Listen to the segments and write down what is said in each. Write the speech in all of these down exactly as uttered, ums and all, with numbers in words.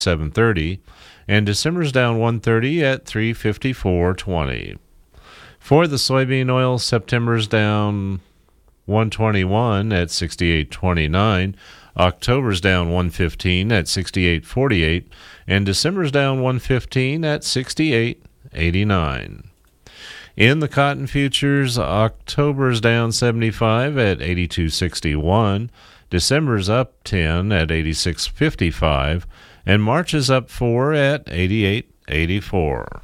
seven thirty, and December's down one thirty at three fifty-four twenty. For the soybean oil, September's down one twenty-one at sixty-eight twenty-nine. October's down one fifteen at sixty-eight forty-eight, and December's down one fifteen at sixty-eight eighty-nine. In the cotton futures, October's down seventy-five at eighty-two sixty-one, December's up ten at eighty-six fifty-five, and March is up four at eighty-eight eighty-four.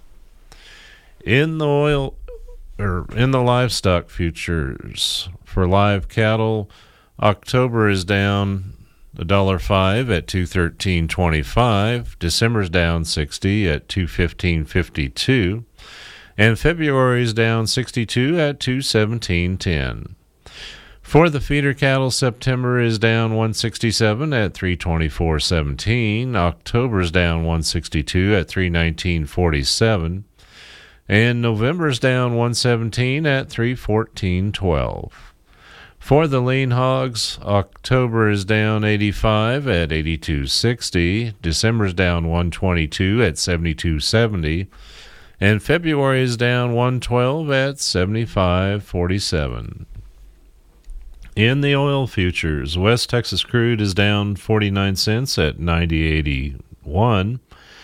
In the oil or in the livestock futures, for live cattle, October is down a dollar five at two thirteen twenty-five. December's down sixty at two fifteen fifty-two, and February's down sixty-two at two seventeen ten. For the feeder cattle, September is down one sixty-seven at three twenty-four seventeen. October's down one sixty-two at three nineteen forty-seven, and November's down one seventeen at three fourteen twelve. For the lean hogs, October is down eighty-five at eighty-two sixty, December's down one twenty-two at seventy-two seventy, and February is down one twelve at seventy-five forty-seven. In the oil futures, West Texas crude is down forty-nine cents at ninety eighty-one,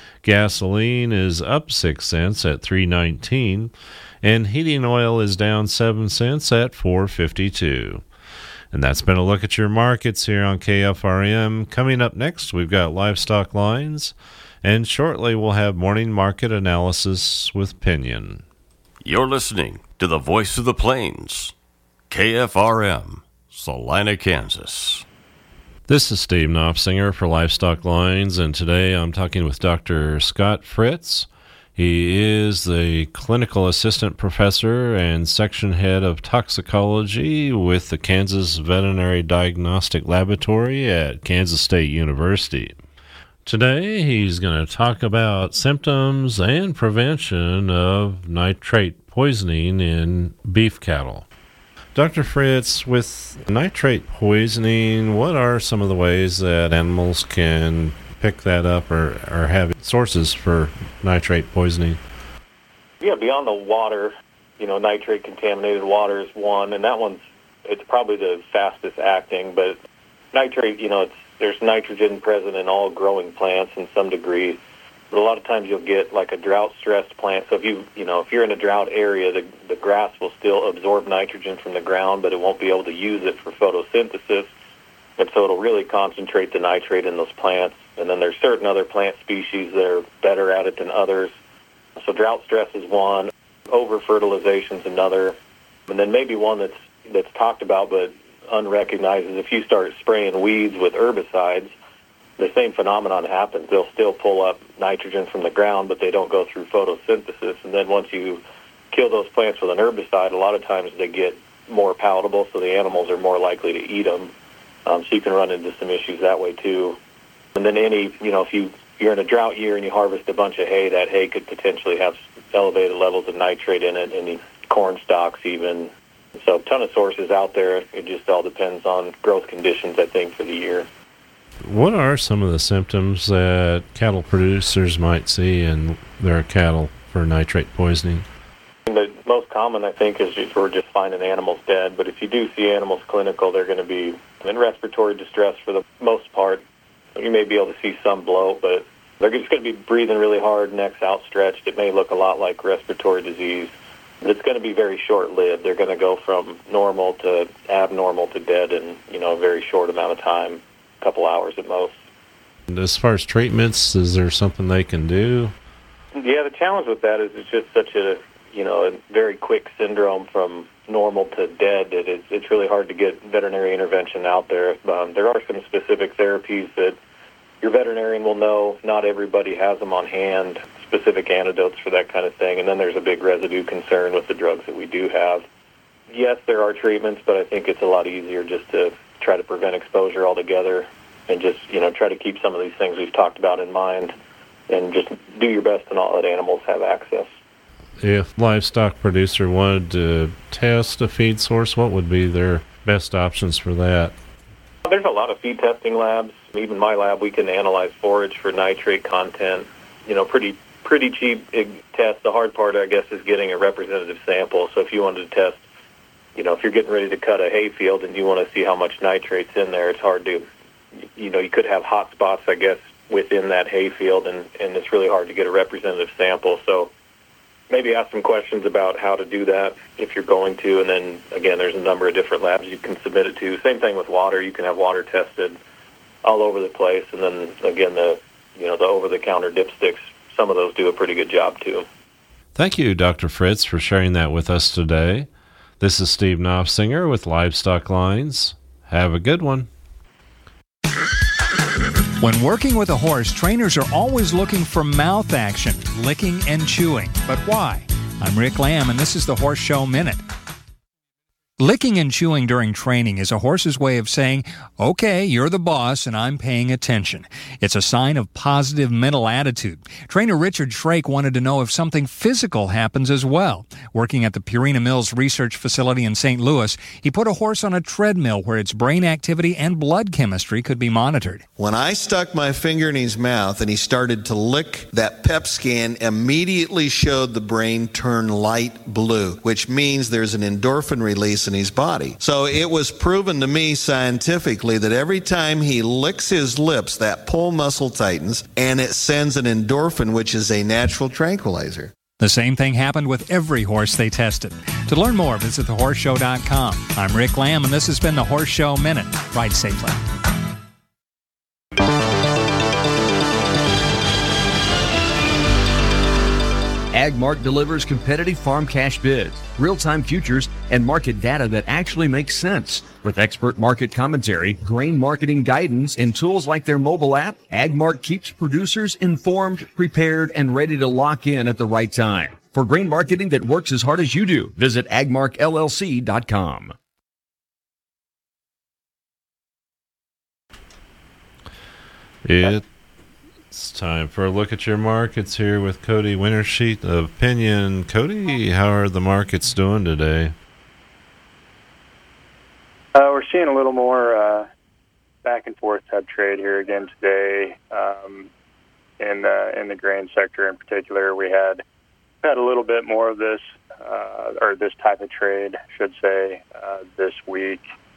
gasoline is up six cents at three nineteen, and heating oil is down seven cents at four fifty-two. And that's been a look at your markets here on K F R M. Coming up next, we've got livestock lines, and shortly we'll have morning market analysis with Pinion. You're listening to the Voice of the Plains, K F R M, Salina, Kansas. This is Steve Knopfsinger for Livestock Lines, and today I'm talking with Doctor Scott Fritz. He is the clinical assistant professor and section head of toxicology with the Kansas Veterinary Diagnostic Laboratory at Kansas State University. Today, he's going to talk about symptoms and prevention of nitrate poisoning in beef cattle. Doctor Fritz, with nitrate poisoning, what are some of the ways that animals can pick that up or, or have sources for nitrate poisoning? Yeah, beyond the water, you know, nitrate contaminated water is one, and that one's, it's probably the fastest acting, but nitrate, you know, it's, there's nitrogen present in all growing plants in some degree, but a lot of times you'll get like a drought-stressed plant. So if you, you know, if you're in a drought area, the, the grass will still absorb nitrogen from the ground, but it won't be able to use it for photosynthesis, and so it'll really concentrate the nitrate in those plants. And then there's certain other plant species that are better at it than others. So drought stress is one, over-fertilization is another, and then maybe one that's that's talked about but unrecognized is if you start spraying weeds with herbicides, the same phenomenon happens. They'll still pull up nitrogen from the ground, but they don't go through photosynthesis. And then once you kill those plants with an herbicide, a lot of times they get more palatable, so the animals are more likely to eat them. Um, so you can run into some issues that way too. And then any, you know, if you, you're in a drought year and you harvest a bunch of hay, that hay could potentially have elevated levels of nitrate in it, any corn stalks even. So a ton of sources out there. It just all depends on growth conditions, I think, for the year. What are some of the symptoms that cattle producers might see in their cattle for nitrate poisoning? The most common, I think, is just we're just finding animals dead. But if you do see animals clinical, they're going to be in respiratory distress for the most part. You may be able to see some bloat, but they're just going to be breathing really hard, necks outstretched. It may look a lot like respiratory disease. But it's going to be very short-lived. They're going to go from normal to abnormal to dead in, you know, a very short amount of time, a couple hours at most. And as far as treatments, is there something they can do? Yeah, the challenge with that is it's just such a, you know, a very quick syndrome from normal to dead that it's, it's really hard to get veterinary intervention out there. Um, there are some specific therapies that your veterinarian will know. Not everybody has them on hand, specific antidotes for that kind of thing. And then there's a big residue concern with the drugs that we do have. Yes, there are treatments, but I think it's a lot easier just to try to prevent exposure altogether and just, you know, try to keep some of these things we've talked about in mind and just do your best to not let animals have access. If livestock producer wanted to test a feed source, what would be their best options for that? There's a lot of feed testing labs. Even my lab, we can analyze forage for nitrate content. You know, pretty pretty cheap test. The hard part, I guess, is getting a representative sample. So if you wanted to test, you know, if you're getting ready to cut a hay field and you want to see how much nitrate's in there, it's hard to, you know, you could have hot spots, I guess, within that hay field, and, and it's really hard to get a representative sample. So maybe ask some questions about how to do that if you're going to, and then, again, there's a number of different labs you can submit it to. Same thing with water. You can have water tested all over the place, and then, again, the, you know, the over-the-counter dipsticks, some of those do a pretty good job, too. Thank you, Doctor Fritz, for sharing that with us today. This is Steve Knopfsinger with Livestock Lines. Have a good one. When working with a horse, trainers are always looking for mouth action, licking and chewing. But why? I'm Rick Lamb, and this is the Horse Show Minute. Licking and chewing during training is a horse's way of saying, okay, you're the boss and I'm paying attention. It's a sign of positive mental attitude. Trainer Richard Shrake wanted to know if something physical happens as well. Working at the Purina Mills Research Facility in Saint Louis, he put a horse on a treadmill where its brain activity and blood chemistry could be monitored. When I stuck my finger in his mouth and he started to lick, that P E P scan immediately showed the brain turn light blue, which means there's an endorphin release in his body. So it was proven to me scientifically that every time he licks his lips, that pull muscle tightens and it sends an endorphin, which is a natural tranquilizer. The same thing happened with every horse they tested. To learn more, visit the horse show dot com. I'm Rick Lamb, and this has been the Horse Show Minute. Ride safely. AgMark delivers competitive farm cash bids, real-time futures, and market data that actually makes sense. With expert market commentary, grain marketing guidance, and tools like their mobile app, AgMark keeps producers informed, prepared, and ready to lock in at the right time. For grain marketing that works as hard as you do, visit ag mark L L C dot com. It It's time for a look at your markets here with Cody Wintersheet of Pinion. Cody, how are the markets doing today? Uh, we're seeing a little more uh, back and forth type trade here again today. Um, in uh, in the grain sector in particular, we had had a little bit more of this uh, or this type of trade, I should say, uh, this week,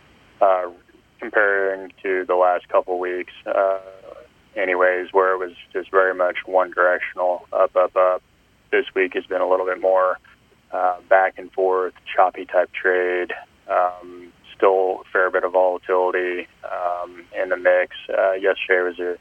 uh, comparing to the last couple weeks. Uh, anyways, where it was just very much one directional, up, up, up. This week has been a little bit more uh, back and forth, choppy type trade. Um, still a fair bit of volatility um, in the mix. Uh, yesterday was a,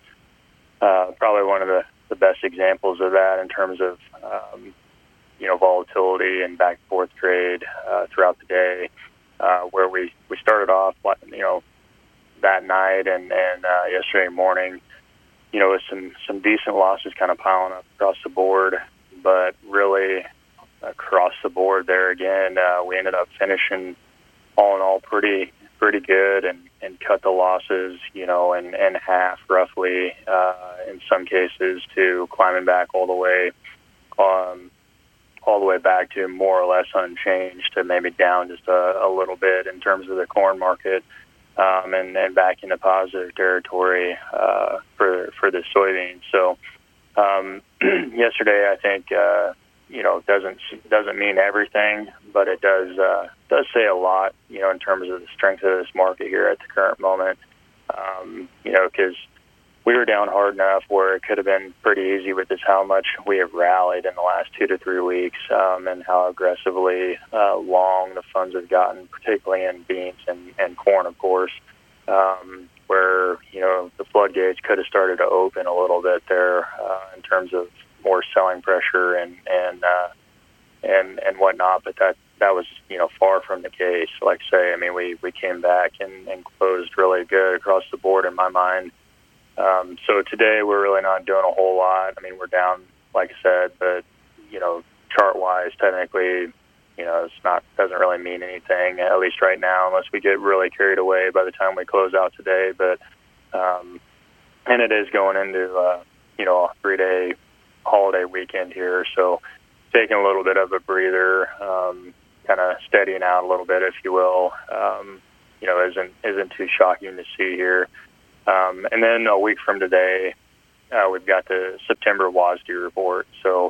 uh, probably one of the, the best examples of that in terms of, um, you know, volatility and back and forth trade uh, throughout the day, uh, where we, we started off, you know, that night and, and uh, yesterday morning, you know, with some, some decent losses kind of piling up across the board, but really across the board there again, uh, we ended up finishing all in all pretty pretty good and, and cut the losses, you know, in, in half roughly, uh, in some cases to climbing back all the way, um, all the way back to more or less unchanged to maybe down just a, a little bit in terms of the corn market. Um, and, and back into positive territory uh, for for the soybeans. So um, yesterday, I think uh, you know doesn't doesn't mean everything, but it does uh, does say a lot. You know, in terms of the strength of this market here at the current moment. Um, you know, because we were down hard enough where it could have been pretty easy with just how much we have rallied in the last two to three weeks, um, and how aggressively uh, long the funds have gotten, particularly in beans and, and corn, of course, um, where, you know, the floodgates could have started to open a little bit there uh, in terms of more selling pressure and and uh, and and whatnot, but that that was, you know, far from the case. Like I say, I mean, we, we came back and, and closed really good across the board in my mind. Um, so today we're really not doing a whole lot. I mean, we're down, like I said, but, you know, chart-wise, technically, you know, it's not, doesn't really mean anything, at least right now, unless we get really carried away by the time we close out today. But, um, and it is going into, uh, you know, a three-day holiday weekend here. So taking a little bit of a breather, um, kind of steadying out a little bit, if you will. Um, you know, isn't isn't too shocking to see here. Um, and then a week from today, uh, we've got the September W A S D report. So,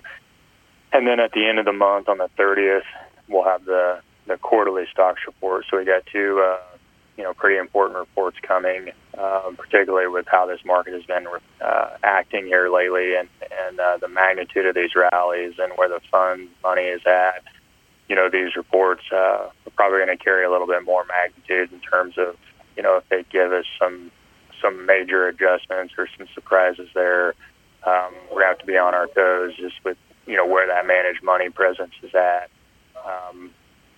and then at the end of the month on the thirtieth, we'll have the, the quarterly stocks report. So we got two, uh, you know, pretty important reports coming, um, particularly with how this market has been uh, acting here lately, and, and uh, the magnitude of these rallies and where the fund money is at. You know, these reports uh, are probably going to carry a little bit more magnitude in terms of, you know, if they give us some some major adjustments or some surprises there, um, we're going to have to be on our toes just with, you know, where that managed money presence is at. Um,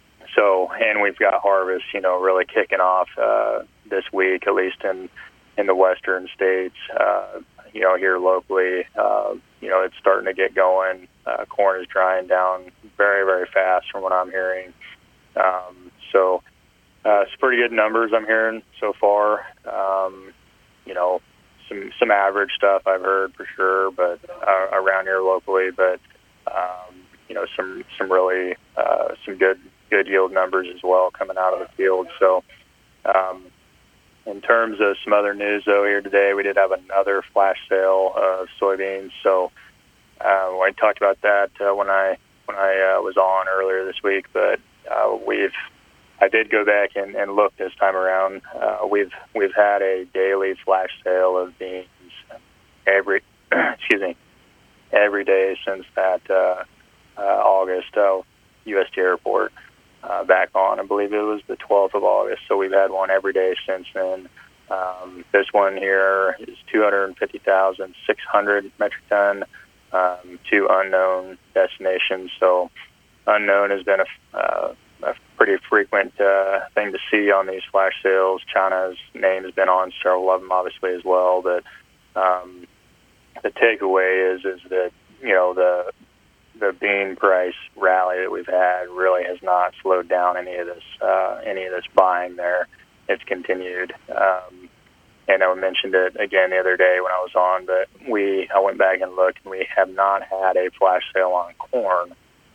so, and we've got harvest, you know, really kicking off uh, this week, at least in, in the western states, uh, you know, here locally. Uh, you know, it's starting to get going. Uh, corn is drying down very, very fast from what I'm hearing. Um, so uh, it's pretty good numbers I'm hearing so far. Um, you know, some some average stuff I've heard for sure, but uh, around here locally, but um, you know, some some really uh, some good good yield numbers as well coming out of the field. So um, in terms of some other news though, here today we did have another flash sale of soybeans. So uh, I talked about that uh, when I when I uh, was on earlier this week, but uh, we've I did go back and, and look this time around. Uh, we've we've had a daily flash sale of beans every excuse me every day since that uh, uh, August uh, U S D A report uh, back on. I believe it was the twelfth of August. So we've had one every day since then. Um, this one here is two hundred fifty thousand six hundred metric ton um, to unknown destinations. So unknown has been a uh, a pretty frequent uh, thing to see on these flash sales. China's name has been on several of them, obviously, as well. But um, the takeaway is is that, you know, the the bean price rally that we've had really has not slowed down any of this uh, any of this buying there. It's continued. Um, and I mentioned it again the other day when I was on, but we I went back and looked, and we have not had a flash sale on corn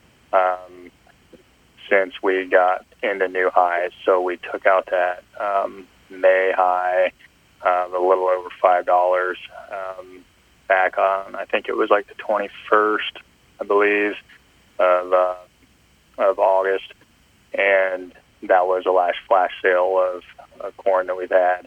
Um, since we got into new highs. So we took out that um, May high uh, a little over five dollars um, back on, I think it was like the twenty-first, I believe, of uh, of August, and that was the last flash sale of, of corn that we've had.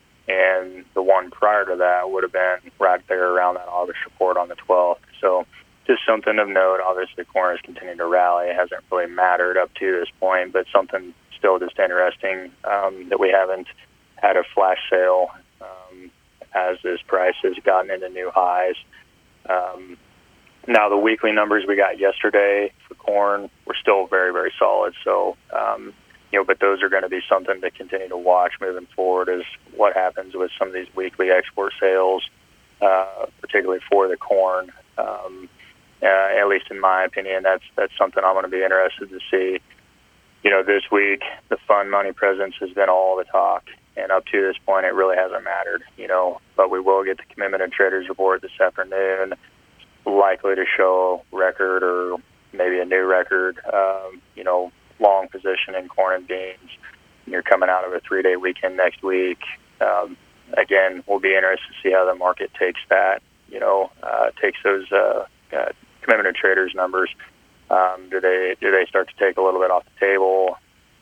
And the one prior to that would have been right there around that August report on the twelfth. So just something of note. Obviously, corn has continued to rally. It hasn't really mattered up to this point, but something still just interesting um, that we haven't had a flash sale um, as this price has gotten into new highs. Um, now, the weekly numbers we got yesterday for corn were still very, very solid. So, um, you know, but those are going to be something to continue to watch moving forward, is what happens with some of these weekly export sales, uh, particularly for the corn. Um, Uh, at least in my opinion, that's that's something I'm going to be interested to see. You know, this week, the fund money presence has been all the talk, and up to this point, it really hasn't mattered, you know, but we will get the Commitment of Traders report this afternoon, likely to show record or maybe a new record, um, you know, long position in corn and beans. You're coming out of a three-day weekend next week. Um, again, we'll be interested to see how the market takes that, you know, uh, takes those uh, uh, Commitment of Traders numbers. Um, do they do they start to take a little bit off the table?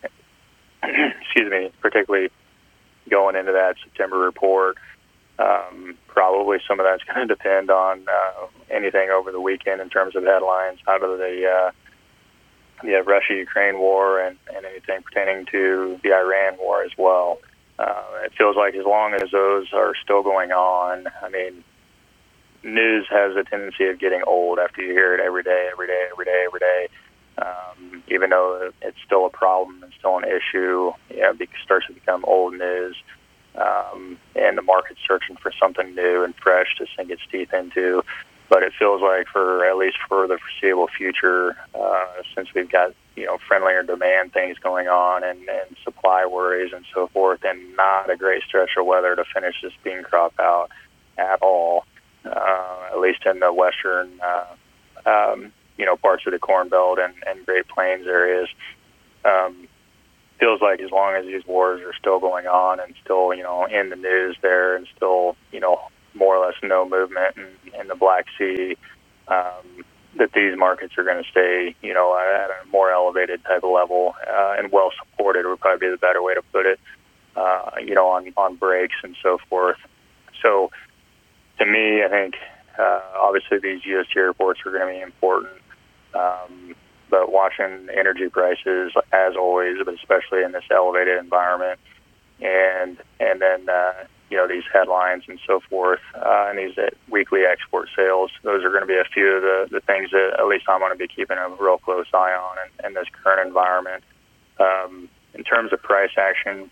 Excuse me, particularly going into that September report. Um, probably some of that's going to depend on uh, anything over the weekend in terms of headlines out of the uh, the Russia-Ukraine war and, and anything pertaining to the Iran war as well. Uh, it feels like as long as those are still going on, I mean, news has a tendency of getting old after you hear it every day, every day, every day, every day. Um, even though it's still a problem and still an issue, you know, it starts to become old news. Um, and the market's searching for something new and fresh to sink its teeth into. But it feels like for at least for the foreseeable future, uh, since we've got, you know, friendlier demand things going on and, and supply worries and so forth, and not a great stretch of weather to finish this bean crop out at all, uh, at least in the western, uh, um, you know, parts of the Corn Belt and, and Great Plains areas. Um, feels like as long as these wars are still going on and still, you know, in the news there, and still, you know, more or less no movement in, in the Black Sea, um, that these markets are going to stay, you know, at a more elevated type of level uh, and well supported would probably be the better way to put it, uh, you know, on, on breaks and so forth. So to me, I think uh, obviously these U S G airports are going to be important, um, but watching energy prices, as always, but especially in this elevated environment, and and then, uh, you know, these headlines and so forth, uh, and these uh, weekly export sales, those are going to be a few of the, the things that at least I'm going to be keeping a real close eye on in, in this current environment. Um, in terms of price action,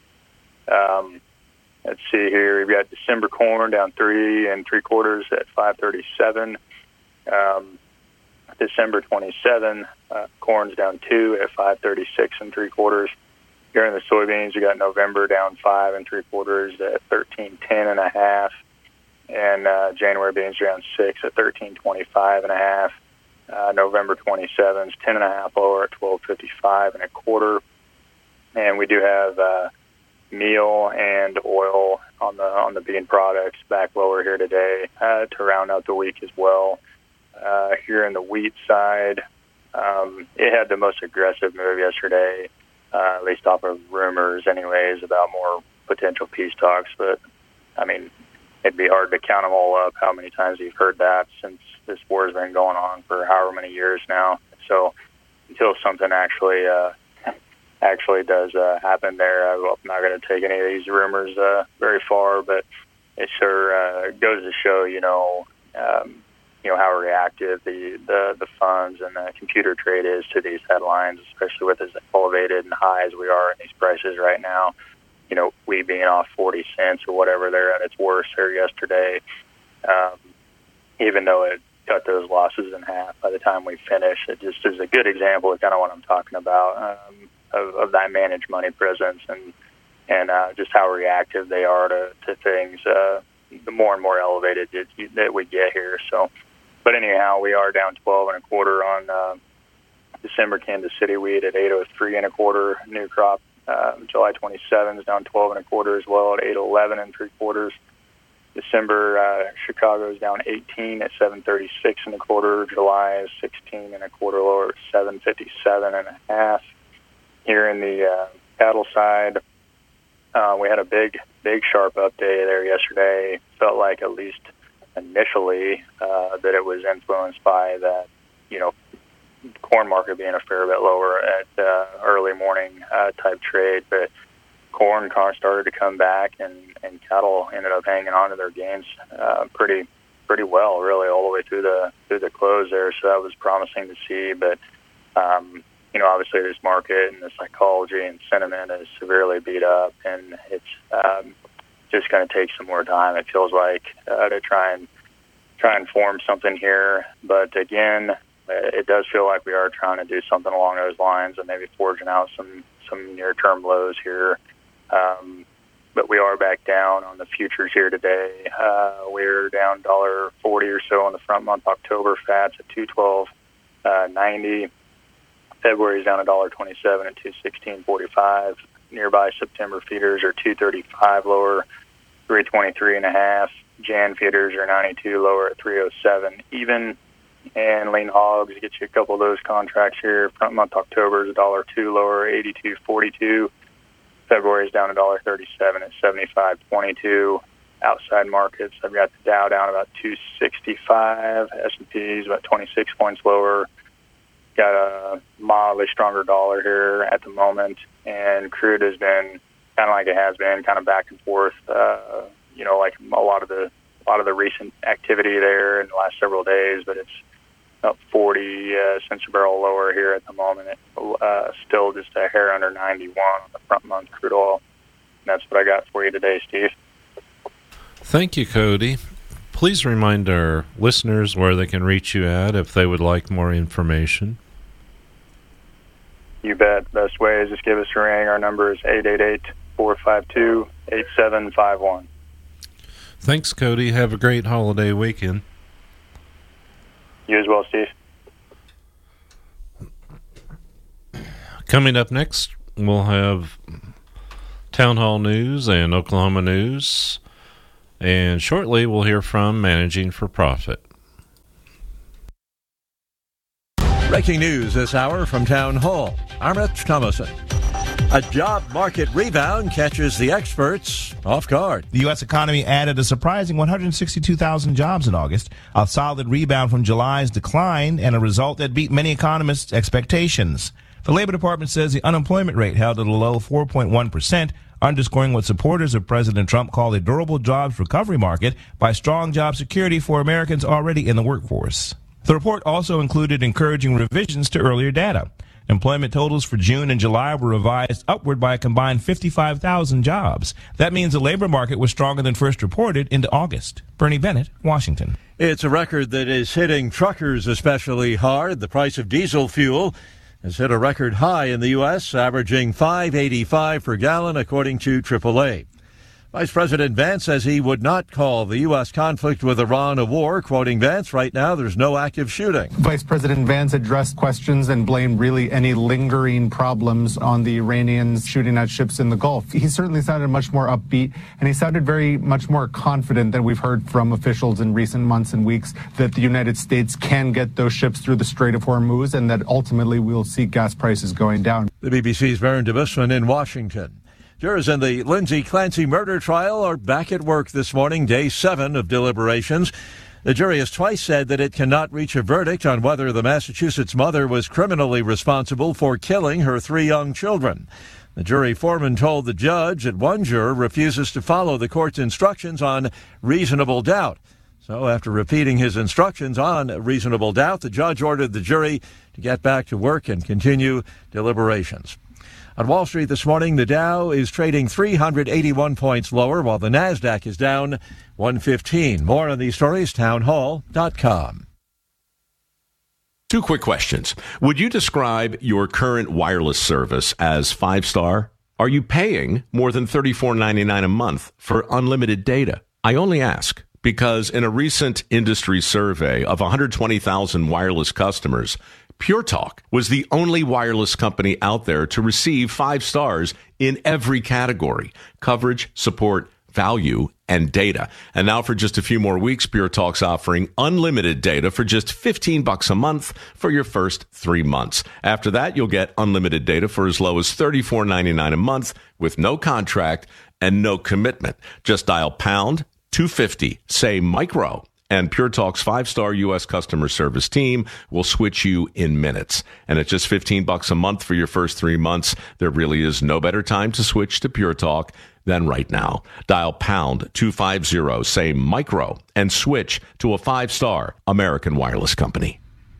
um, let's see here, we've got December corn down three and three quarters at five thirty-seven. Um, December twenty-seven, uh, corn's down two at five thirty-six and three quarters. Here in the soybeans, we got November down five and three quarters at thirteen ten and a half, and uh, January beans down six at thirteen twenty-five and a half. Uh, November twenty-seven is ten and a half lower at twelve fifty-five and a quarter. And we do have uh, meal and oil on the on the bean products back lower here today uh, to round out the week as well. Uh, here in the wheat side, um, it had the most aggressive move yesterday. Uh, at least off of rumors anyways about more potential peace talks. But, I mean, it'd be hard to count them all up how many times you've heard that since this war's been going on for however many years now. So until something actually uh, actually does uh, happen there, I'm not going to take any of these rumors uh, very far. But it sure uh, goes to show, you know, um, you know, how reactive the, the, the funds and the computer trade is to these headlines, especially with as elevated and high as we are in these prices right now. You know, we being off forty cents or whatever they're at its worst here yesterday, um, even though it cut those losses in half by the time we finish. It just is a good example of kind of what I'm talking about, um, of, of that managed money presence and, and uh, just how reactive they are to, to things, uh, the more and more elevated that, that we get here. So, but anyhow, we are down twelve and a quarter on uh, December Kansas City wheat at eight oh three and a quarter. New crop uh, July twenty-seventh is down twelve and a quarter as well at eight eleven and three quarters. December uh, Chicago is down eighteen at seven thirty-six and a quarter. July is sixteen and a quarter lower at seven fifty-seven and a half. Here in the uh, cattle side, uh, we had a big, big sharp up day there yesterday. Felt like at least initially uh, that it was influenced by that, you know, corn market being a fair bit lower at uh, early morning uh, type trade, but corn started to come back, and, and cattle ended up hanging on to their gains uh, pretty pretty well, really, all the way through the through the close there. So that was promising to see. But um, you know, obviously this market and the psychology and sentiment is severely beat up, and it's um, just going to take some more time, it feels like, uh, to try and try and form something here. But again, it does feel like we are trying to do something along those lines and maybe forging out some, some near-term lows here. Um, but we are back down on the futures here today. Uh, we're down one dollar forty or so on the front month October fats at two twelve ninety. February is down one dollar twenty-seven at two sixteen forty-five. Nearby September feeders are two thirty-five lower, three twenty-three and a half. Jan feeders are ninety-two lower at three oh seven even. And lean hogs get you a couple of those contracts here. Front month October is one dollar two lower, eighty-two forty-two. February is down one dollar thirty-seven at seventy-five twenty-two. Outside markets, I've got the Dow down about two sixty-five. S and P is about twenty-six points lower. Got a mildly stronger dollar here at the moment, and crude has been kind of like it has been, kind of back and forth. Uh, you know, like a lot of the a lot of the recent activity there in the last several days, but it's about forty uh, cents a barrel lower here at the moment. It, uh, still just a hair under ninety-one on the front month crude oil. And that's what I got for you today, Steve. Thank you, Cody. Please remind our listeners where they can reach you at if they would like more information. You bet. Best way is just give us a ring. Our number is eight eight eight, four five two, eight seven five one. Thanks, Cody. Have a great holiday weekend. You as well, Steve. Coming up next, we'll have Town Hall News and Oklahoma News. And shortly, we'll hear from Managing for Profit. Breaking news this hour from Town Hall. I'm Rich Thomason. A job market rebound catches the experts off guard. The U S economy added a surprising one hundred sixty-two thousand jobs in August, a solid rebound from July's decline, and a result that beat many economists' expectations. The Labor Department says the unemployment rate held at a low four point one percent, underscoring what supporters of President Trump call a durable jobs recovery market by strong job security for Americans already in the workforce. The report also included encouraging revisions to earlier data. Employment totals for June and July were revised upward by a combined fifty-five thousand jobs. That means the labor market was stronger than first reported into August. Bernie Bennett, Washington. It's a record that is hitting truckers especially hard. The price of diesel fuel has hit a record high in the U S, averaging five dollars and eighty-five cents per gallon, according to triple A. Vice President Vance says he would not call the U S conflict with Iran a war. Quoting Vance, right now there's no active shooting. Vice President Vance addressed questions and blamed really any lingering problems on the Iranians shooting at ships in the Gulf. He certainly sounded much more upbeat, and he sounded very much more confident than we've heard from officials in recent months and weeks that the United States can get those ships through the Strait of Hormuz and that ultimately we'll see gas prices going down. The B B C's Baron DeBusman in Washington. Jurors in the Lindsay Clancy murder trial are back at work this morning, day seven of deliberations. The jury has twice said that it cannot reach a verdict on whether the Massachusetts mother was criminally responsible for killing her three young children. The jury foreman told the judge that one juror refuses to follow the court's instructions on reasonable doubt. So after repeating his instructions on reasonable doubt, the judge ordered the jury to get back to work and continue deliberations. On Wall Street this morning, the Dow is trading three hundred eighty-one points lower, while the NASDAQ is down one fifteen. More on these stories, town hall dot com. Two quick questions. Would you describe your current wireless service as five-star? Are you paying more than thirty-four ninety-nine a month for unlimited data? I only ask because in a recent industry survey of one hundred twenty thousand wireless customers, Pure Talk was the only wireless company out there to receive five stars in every category: coverage, support, value, and data. And now for just a few more weeks, Pure Talk's offering unlimited data for just fifteen bucks a month for your first three months. After that, you'll get unlimited data for as low as thirty-four ninety-nine a month with no contract and no commitment. Just dial pound two fifty, say micro, and Pure Talk's five-star U S customer service team will switch you in minutes. And at just fifteen bucks a month for your first three months, there really is no better time to switch to Pure Talk than right now. Dial pound two fifty, say micro, and switch to a five-star American wireless company.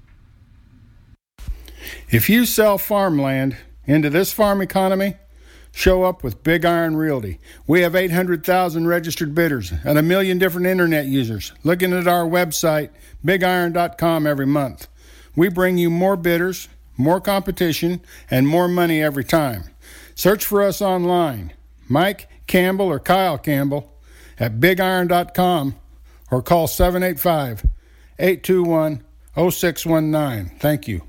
If you sell farmland into this farm economy, show up with Big Iron Realty. We have eight hundred thousand registered bidders and a million different internet users looking at our website, big iron dot com, every month. We bring you more bidders, more competition, and more money every time. Search for us online, Mike Campbell or Kyle Campbell at big iron dot com, or call seven eight five, eight two one, zero six one nine. Thank you.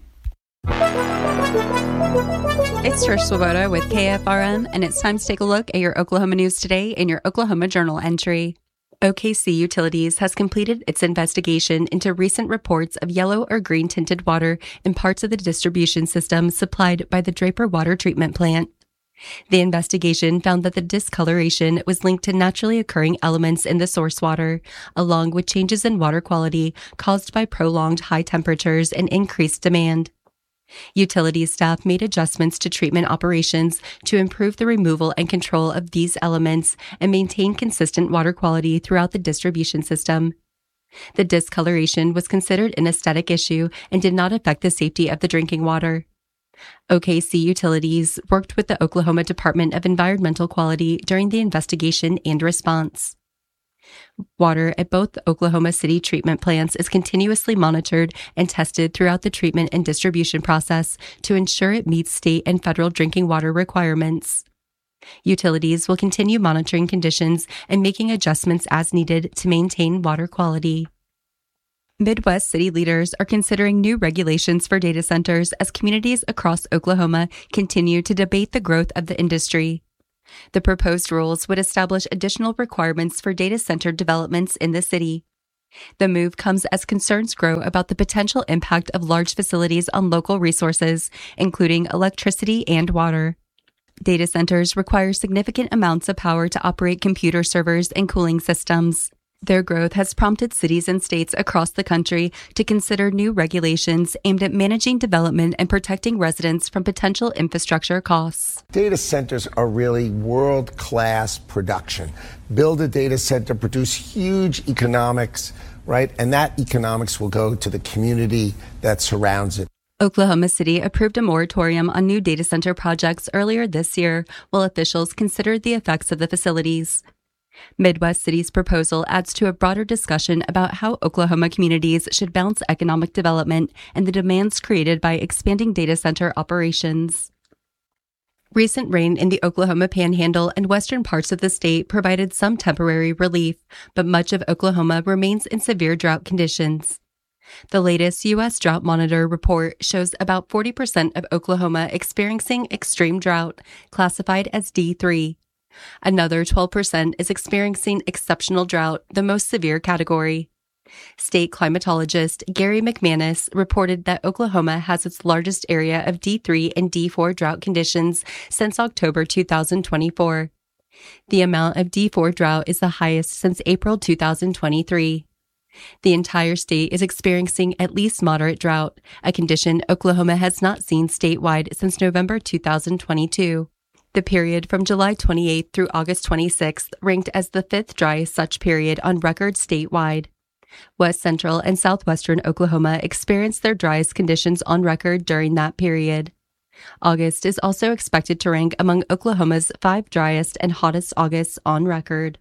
It's Trish Swoboda with K F R M, and it's time to take a look at your Oklahoma news today in your Oklahoma Journal entry. O K C Utilities has completed its investigation into recent reports of yellow or green tinted water in parts of the distribution system supplied by the Draper Water Treatment Plant. The investigation found that the discoloration was linked to naturally occurring elements in the source water, along with changes in water quality caused by prolonged high temperatures and increased demand. Utilities staff made adjustments to treatment operations to improve the removal and control of these elements and maintain consistent water quality throughout the distribution system. The discoloration was considered an aesthetic issue and did not affect the safety of the drinking water. O K C Utilities worked with the Oklahoma Department of Environmental Quality during the investigation and response. Water at both Oklahoma City treatment plants is continuously monitored and tested throughout the treatment and distribution process to ensure it meets state and federal drinking water requirements. Utilities will continue monitoring conditions and making adjustments as needed to maintain water quality. Midwest city leaders are considering new regulations for data centers as communities across Oklahoma continue to debate the growth of the industry. The proposed rules would establish additional requirements for data center developments in the city. The move comes as concerns grow about the potential impact of large facilities on local resources, including electricity and water. Data centers require significant amounts of power to operate computer servers and cooling systems. Their growth has prompted cities and states across the country to consider new regulations aimed at managing development and protecting residents from potential infrastructure costs. Data centers are really world-class production. Build a data center, produce huge economics, right? And that economics will go to the community that surrounds it. Oklahoma City approved a moratorium on new data center projects earlier this year while officials considered the effects of the facilities. Midwest City's proposal adds to a broader discussion about how Oklahoma communities should balance economic development and the demands created by expanding data center operations. Recent rain in the Oklahoma Panhandle and western parts of the state provided some temporary relief, but much of Oklahoma remains in severe drought conditions. The latest U S Drought Monitor report shows about forty percent of Oklahoma experiencing extreme drought, classified as D three. Another twelve percent is experiencing exceptional drought, the most severe category. State climatologist Gary McManus reported that Oklahoma has its largest area of D three and D four drought conditions since October two thousand twenty-four. The amount of D four drought is the highest since April two thousand twenty-three. The entire state is experiencing at least moderate drought, a condition Oklahoma has not seen statewide since November two thousand twenty-two. The period from July twenty-eighth through August twenty-sixth ranked as the fifth driest such period on record statewide. West Central and Southwestern Oklahoma experienced their driest conditions on record during that period. August is also expected to rank among Oklahoma's five driest and hottest Augusts on record.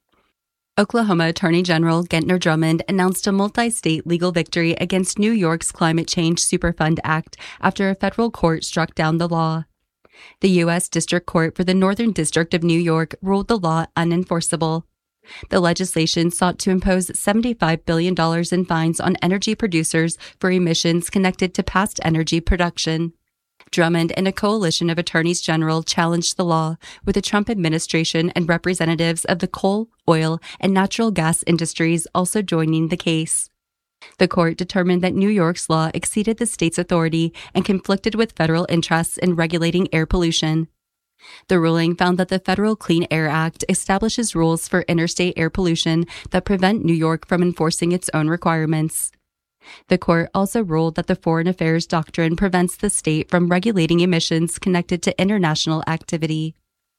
Oklahoma Attorney General Gentner Drummond announced a multi-state legal victory against New York's Climate Change Superfund Act after a federal court struck down the law. The U S District Court for the Northern District of New York ruled the law unenforceable. The legislation sought to impose seventy-five billion dollars in fines on energy producers for emissions connected to past energy production. Drummond and a coalition of attorneys general challenged the law, with the Trump administration and representatives of the coal, oil, and natural gas industries also joining the case. The court determined that New York's law exceeded the state's authority and conflicted with federal interests in regulating air pollution. The ruling found that the Federal Clean Air Act establishes rules for interstate air pollution that prevent New York from enforcing its own requirements. The court also ruled that the Foreign Affairs Doctrine prevents the state from regulating emissions connected to international activity.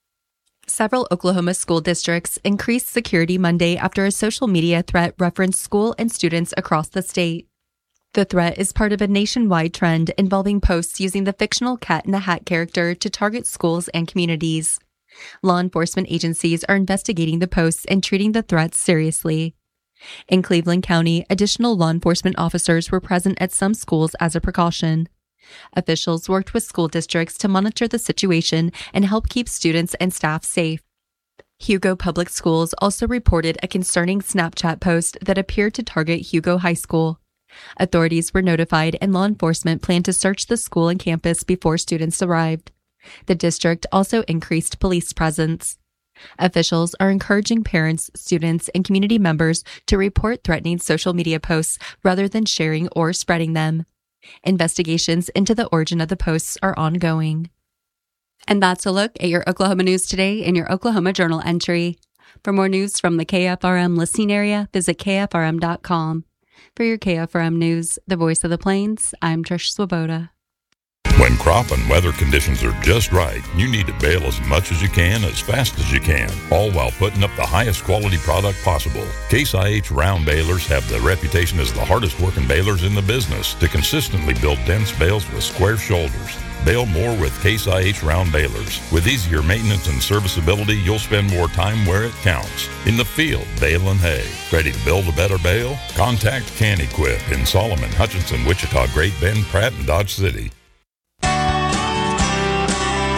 Several Oklahoma school districts increased security Monday after a social media threat referenced school and students across the state. The threat is part of a nationwide trend involving posts using the fictional Cat in the Hat character to target schools and communities. Law enforcement agencies are investigating the posts and treating the threats seriously. In Cleveland County, additional law enforcement officers were present at some schools as a precaution. Officials worked with school districts to monitor the situation and help keep students and staff safe. Hugo Public Schools also reported a concerning Snapchat post that appeared to target Hugo High School. Authorities were notified and law enforcement planned to search the school and campus before students arrived. The district also increased police presence. Officials are encouraging parents, students, and community members to report threatening social media posts rather than sharing or spreading them. Investigations into the origin of the posts are ongoing. And that's a look at your Oklahoma news today in your Oklahoma Journal entry. For more news from the K F R M listening area, visit K F R M dot com. For your K F R M News, the voice of the Plains, I'm Trish Swoboda. When crop and weather conditions are just right, you need to bale as much as you can, as fast as you can, all while putting up the highest quality product possible. Case I H round balers have the reputation as the hardest working balers in the business to consistently build dense bales with square shoulders. Bale more with Case I H round balers. With easier maintenance and serviceability, you'll spend more time where it counts. In the field, baling hay. Ready to build a better bale? Contact CanEquip in Solomon, Hutchinson, Wichita, Great Bend, Pratt, and Dodge City.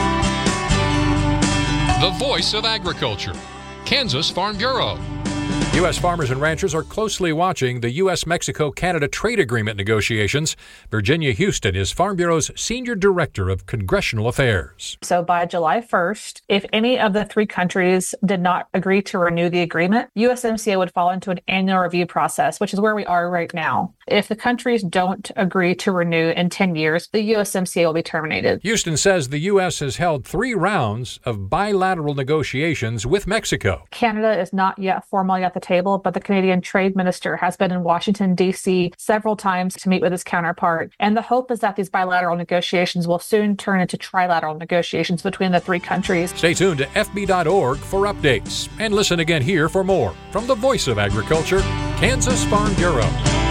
The voice of agriculture, Kansas Farm Bureau. U S farmers and ranchers are closely watching the U S Mexico Canada trade agreement negotiations. Virginia Houston is Farm Bureau's Senior Director of Congressional Affairs. So by July first, if any of the three countries did not agree to renew the agreement, U S M C A would fall into an annual review process, which is where we are right now. If the countries don't agree to renew in ten years, the U S M C A will be terminated. Houston says the U S has held three rounds of bilateral negotiations with Mexico. Canada is not yet formally at the table, but the Canadian Trade Minister has been in Washington, D C several times to meet with his counterpart. And the hope is that these bilateral negotiations will soon turn into trilateral negotiations between the three countries. Stay tuned to F B dot org for updates. And listen again here for more from the Voice of Agriculture, Kansas Farm Bureau.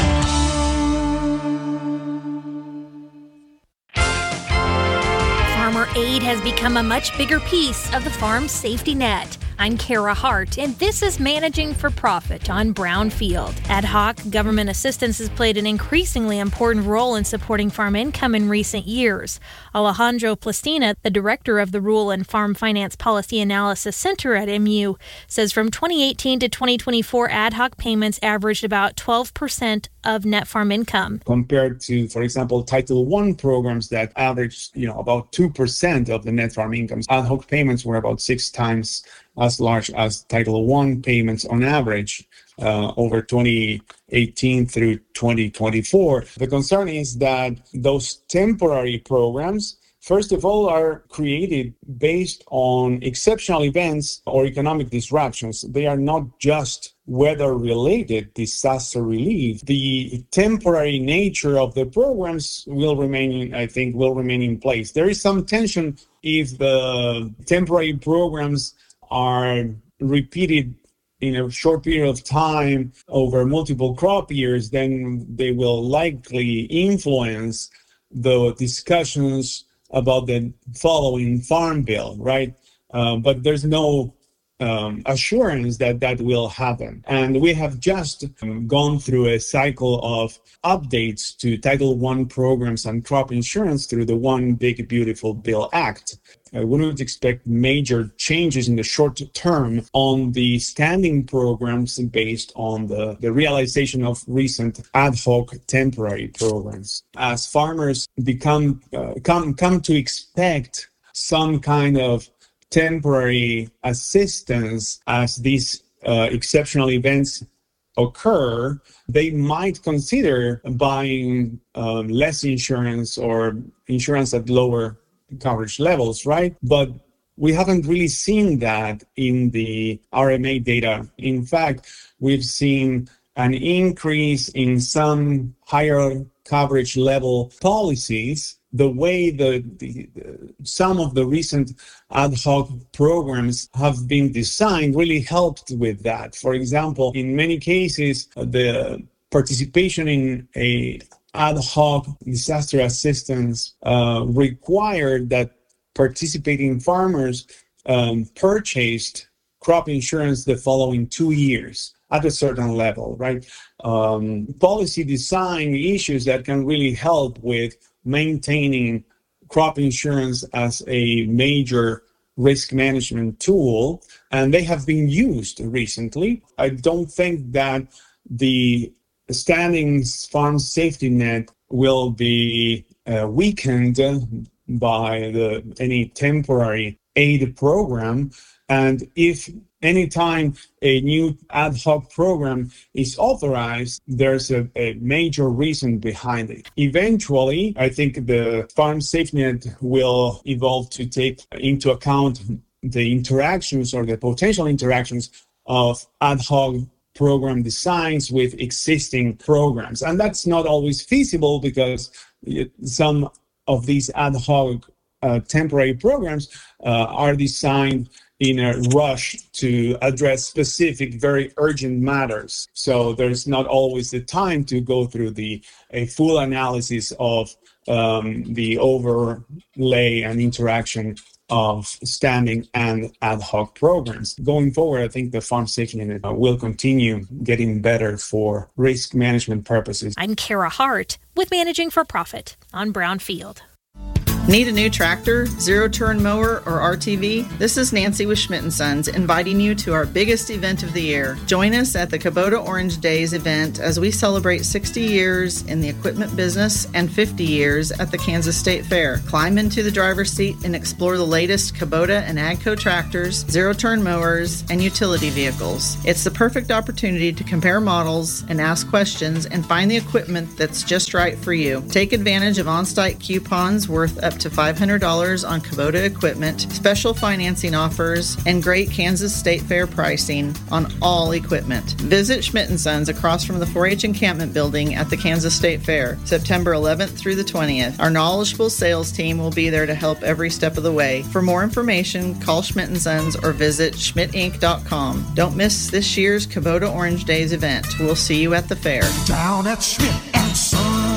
Farmer aid has become a much bigger piece of the farm safety net. I'm Kara Hart, and this is Managing for Profit on Brownfield. Ad hoc government assistance has played an increasingly important role in supporting farm income in recent years. Alejandro Plastina, the director of the Rural and Farm Finance Policy Analysis Center at M U, says from twenty eighteen to twenty twenty-four, ad hoc payments averaged about twelve percent of net farm income. Compared to, for example, Title One programs that averaged, you know, about two percent of the net farm income, ad hoc payments were about six times as large as Title One payments on average uh, over twenty eighteen through twenty twenty-four. The concern is that those temporary programs, first of all, are created based on exceptional events or economic disruptions. They are not just weather-related disaster relief. The temporary nature of the programs will remain, I think, will remain in place. There is some tension if the temporary programs are repeated in a short period of time over multiple crop years, then they will likely influence the discussions about the following farm bill, right? Uh, but there's no um, assurance that that will happen. And we have just um, gone through a cycle of updates to Title One programs and crop insurance through the One Big Beautiful Bill Act. I wouldn't expect major changes in the short term on the standing programs based on the, the realization of recent ad hoc temporary programs. As farmers become uh, come come to expect some kind of temporary assistance as these uh, exceptional events occur, they might consider buying um, less insurance or insurance at lower coverage levels, right? But we haven't really seen that in the R M A data. In fact, we've seen an increase in some higher coverage level policies. The way the, the, the some of the recent ad hoc programs have been designed really helped with that. For example, in many cases, the participation in a ad hoc disaster assistance uh, required that participating farmers um, purchased crop insurance the following two years at a certain level, right? Um, policy design issues that can really help with maintaining crop insurance as a major risk management tool, and they have been used recently. I don't think that the standing farm safety net will be uh, weakened by the any temporary aid program. And if anytime a new ad hoc program is authorized, there's a, a major reason behind it. Eventually, I think the farm safety net will evolve to take into account the interactions or the potential interactions of ad hoc program designs with existing programs. And that's not always feasible because some of these ad hoc uh, temporary programs uh, are designed in a rush to address specific, very urgent matters. So there's not always the time to go through the a full analysis of um, the overlay and interaction of standing and ad hoc programs. Going forward, I think the farm safety net will continue getting better for risk management purposes. I'm Kara Hart with Managing for Profit on Brownfield. Need a new tractor, zero-turn mower, or R T V? This is Nancy with Schmidt and Sons, inviting you to our biggest event of the year. Join us at the Kubota Orange Days event as we celebrate sixty years in the equipment business and fifty years at the Kansas State Fair. Climb into the driver's seat and explore the latest Kubota and AGCO tractors, zero-turn mowers, and utility vehicles. It's the perfect opportunity to compare models and ask questions and find the equipment that's just right for you. Take advantage of on-site coupons worth up to five hundred dollars on Kubota equipment, special financing offers, and great Kansas State Fair pricing on all equipment. Visit Schmidt and Sons across from the four H encampment building at the Kansas State Fair, September eleventh through the twentieth. Our knowledgeable sales team will be there to help every step of the way. For more information, call Schmidt and Sons or visit schmidt inc dot com. Don't miss this year's Kubota Orange Days event. We'll see you at the fair. Down at Schmidt and Sons.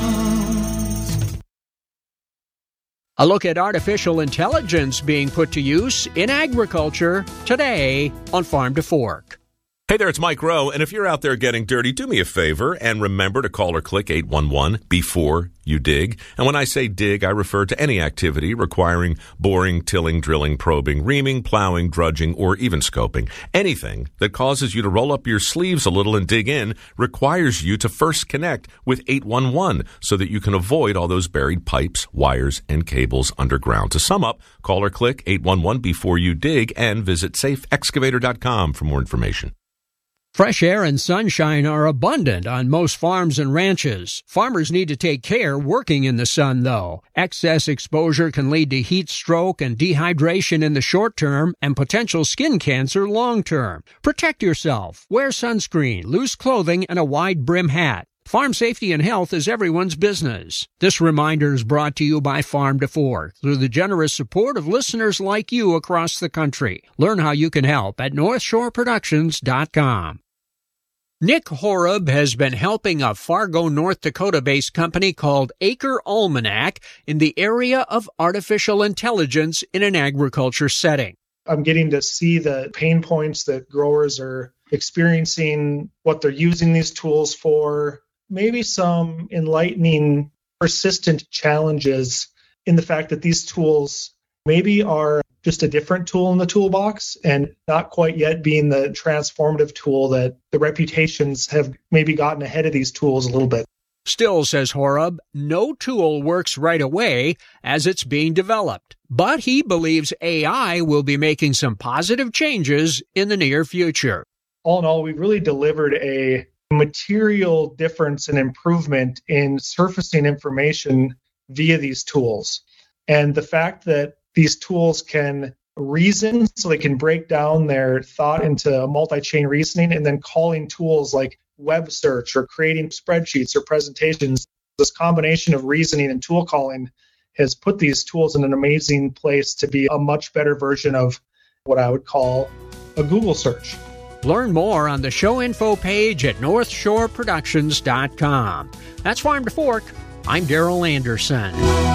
A look at artificial intelligence being put to use in agriculture today on Farm to Fork. Hey there, it's Mike Rowe, and if you're out there getting dirty, do me a favor and remember to call or click eight one one before you dig. And when I say dig, I refer to any activity requiring boring, tilling, drilling, probing, reaming, plowing, drudging, or even scoping. Anything that causes you to roll up your sleeves a little and dig in requires you to first connect with eight one one so that you can avoid all those buried pipes, wires, and cables underground. To sum up, call or click eight one one before you dig and visit safe excavator dot com for more information. Fresh air and sunshine are abundant on most farms and ranches. Farmers need to take care working in the sun, though. Excess exposure can lead to heat stroke and dehydration in the short term and potential skin cancer long term. Protect yourself. Wear sunscreen, loose clothing, and a wide brim hat. Farm safety and health is everyone's business. This reminder is brought to you by Farm to Fork through the generous support of listeners like you across the country. Learn how you can help at north shore productions dot com. Nick Horeb has been helping a Fargo, North Dakota-based company called Acre Almanac in the area of artificial intelligence in an agriculture setting. I'm getting to see the pain points that growers are experiencing, what they're using these tools for, maybe some enlightening, persistent challenges in the fact that these tools maybe are just a different tool in the toolbox and not quite yet being the transformative tool that the reputations have maybe gotten ahead of these tools a little bit. Still, says Horeb, no tool works right away as it's being developed. But he believes A I will be making some positive changes in the near future. All in all, we've really delivered a material difference and improvement in surfacing information via these tools. And the fact that these tools can reason, so they can break down their thought into multi-chain reasoning, and then calling tools like web search or creating spreadsheets or presentations. This combination of reasoning and tool calling has put these tools in an amazing place to be a much better version of what I would call a Google search. Learn more on the show info page at north shore productions dot com. That's Farm to Fork. I'm Daryl Anderson.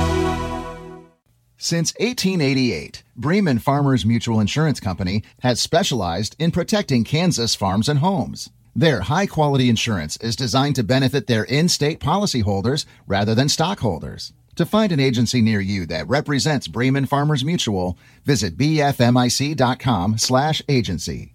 Since eighteen eighty-eight, Bremen Farmers Mutual Insurance Company has specialized in protecting Kansas farms and homes. Their high-quality insurance is designed to benefit their in-state policyholders rather than stockholders. To find an agency near you that represents Bremen Farmers Mutual, visit b f m i c dot com slash agency.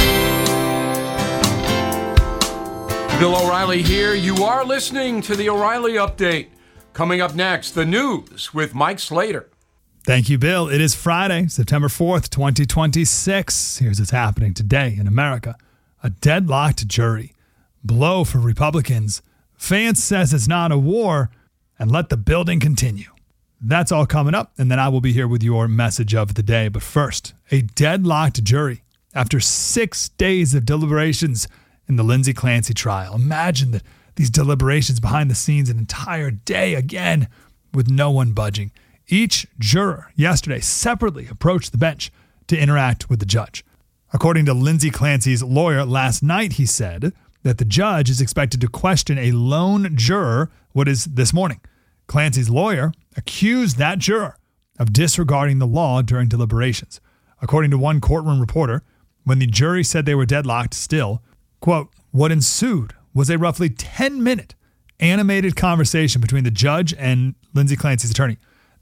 Bill O'Reilly here. You are listening to the O'Reilly Update. Coming up next, the news with Mike Slater. Thank you, Bill. It is Friday, September fourth, twenty twenty-six. Here's what's happening today in America. A deadlocked jury. Blow for Republicans. Vance says it's not a war, and let the building continue. That's all coming up, and then I will be here with your message of the day. But first, a deadlocked jury. After six days of deliberations in the Lindsay Clancy trial. Imagine that these deliberations behind the scenes, an entire day again, with no one budging. Each juror yesterday separately approached the bench to interact with the judge. According to Lindsay Clancy's lawyer last night, he said that the judge is expected to question a lone juror, what is this morning. Clancy's lawyer accused that juror of disregarding the law during deliberations. According to one courtroom reporter, when the jury said they were deadlocked still, quote, what ensued was a roughly ten-minute animated conversation between the judge and Lindsay Clancy's attorney.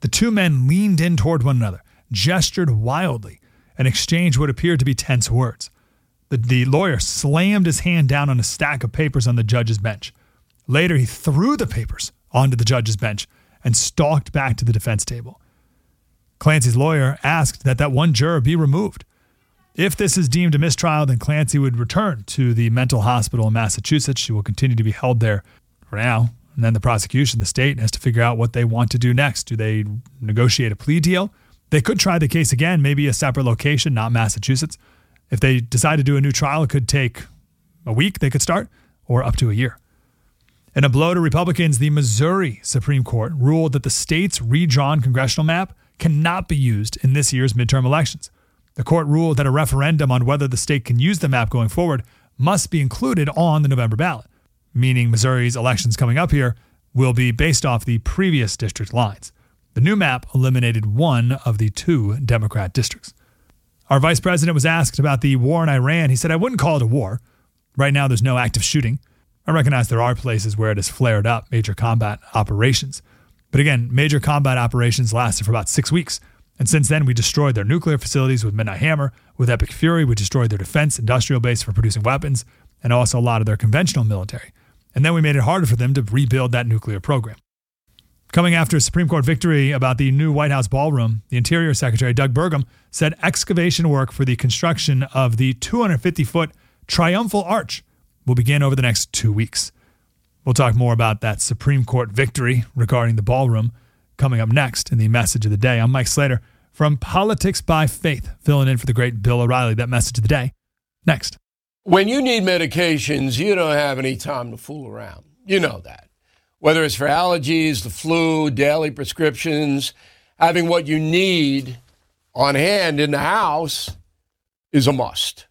The two men leaned in toward one another, gestured wildly, and exchanged what appeared to be tense words. The, the lawyer slammed his hand down on a stack of papers on the judge's bench. Later, he threw the papers onto the judge's bench and stalked back to the defense table. Clancy's lawyer asked that that one juror be removed. If this is deemed a mistrial, then Clancy would return to the mental hospital in Massachusetts. She will continue to be held there for now. And then the prosecution, the state, has to figure out what they want to do next. Do they negotiate a plea deal? They could try the case again, maybe a separate location, not Massachusetts. If they decide to do a new trial, it could take a week, they could start, or up to a year. In a blow to Republicans, the Missouri Supreme Court ruled that the state's redrawn congressional map cannot be used in this year's midterm elections. The court ruled that a referendum on whether the state can use the map going forward must be included on the November ballot, meaning Missouri's elections coming up here will be based off the previous district lines. The new map eliminated one of the two Democrat districts. Our vice president was asked about the war in Iran. He said, "I wouldn't call it a war. Right now, there's no active shooting. I recognize there are places where it has flared up, major combat operations. But again, major combat operations lasted for about six weeks. And since then, we destroyed their nuclear facilities with Midnight Hammer. With Epic Fury, we destroyed their defense industrial base for producing weapons, and also a lot of their conventional military. And then we made it harder for them to rebuild that nuclear program." Coming after a Supreme Court victory about the new White House ballroom, the Interior Secretary Doug Burgum said excavation work for the construction of the two hundred fifty foot Triumphal Arch will begin over the next two weeks. We'll talk more about that Supreme Court victory regarding the ballroom coming up next in the Message of the Day. I'm Mike Slater from Politics by Faith, filling in for the great Bill O'Reilly. That Message of the Day next. When you need medications, you don't have any time to fool around. You know that. Whether it's for allergies, the flu, daily prescriptions, having what you need on hand in the house is a must.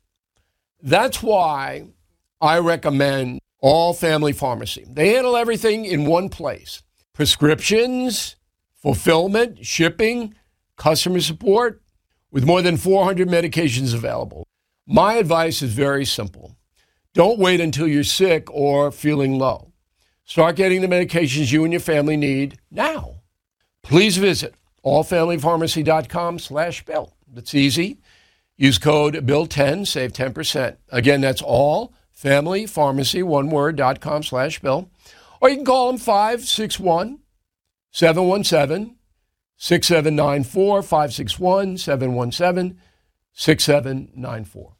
That's why I recommend All Family Pharmacy. They handle everything in one place. Prescriptions, fulfillment, shipping, customer support, with more than four hundred medications available. My advice is very simple. Don't wait until you're sick or feeling low. Start getting the medications you and your family need now. Please visit allfamilypharmacy.com slash bill. That's easy. Use code bill ten, save ten percent. Again, that's allfamilypharmacy, one word, dot com slash bill. Or you can call them five six one, seven one seven, six seven nine four, five six one, seven one seven, six seven nine four.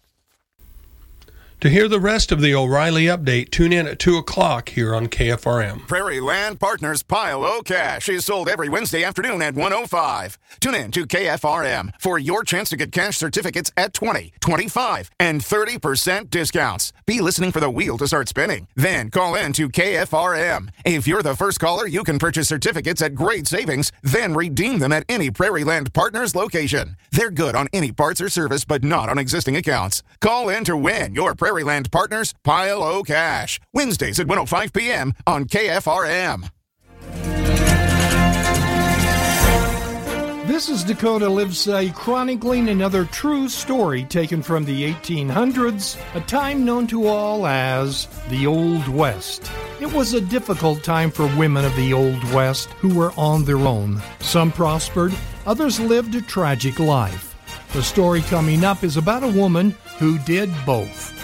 To hear the rest of the O'Reilly Update, tune in at two o'clock here on K F R M. Prairie Land Partners Pile O Cash is sold every Wednesday afternoon at one oh five. Tune in to K F R M for your chance to get cash certificates at twenty, twenty-five, and thirty percent discounts. Be listening for the wheel to start spinning. Then call in to K F R M. If you're the first caller, you can purchase certificates at great savings, then redeem them at any Prairie Land Partners location. They're good on any parts or service, but not on existing accounts. Call in to win your Prairie Prairie Land Partners Pile O Cash. Wednesdays at one oh five p.m. on K F R M. This is Dakota Livesay chronicling another true story taken from the eighteen hundreds, a time known to all as the Old West. It was a difficult time for women of the Old West who were on their own. Some prospered, others lived a tragic life. The story coming up is about a woman who did both.